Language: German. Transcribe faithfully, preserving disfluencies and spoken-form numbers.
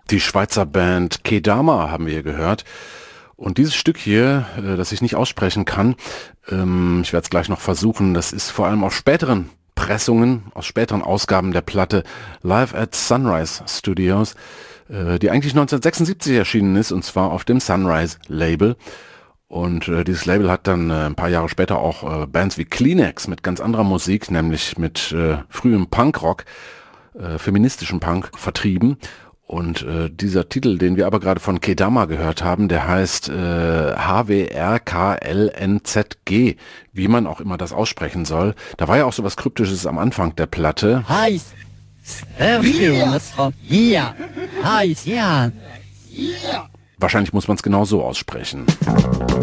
Die Schweizer Band Kedama haben wir hier gehört. Und dieses Stück hier, äh, das ich nicht aussprechen kann, ähm, ich werde es gleich noch versuchen, das ist vor allem aus späteren Pressungen, aus späteren Ausgaben der Platte Live at Sunrise Studios, äh, die eigentlich neunzehnhundertsechsundsiebzig erschienen ist, und zwar auf dem Sunrise Label. Und äh, dieses Label hat dann äh, ein paar Jahre später auch äh, Bands wie Kleenex mit ganz anderer Musik, nämlich mit äh, frühem Punkrock, äh, feministischem Punk vertrieben. Und äh, dieser Titel, den wir aber gerade von Kedama gehört haben, der heißt äh, H W R K L N Z G, wie man auch immer das aussprechen soll. Da war ja auch so was Kryptisches am Anfang der Platte. Heiß. Hier. Heiß, ja. Wahrscheinlich muss man es genau so aussprechen.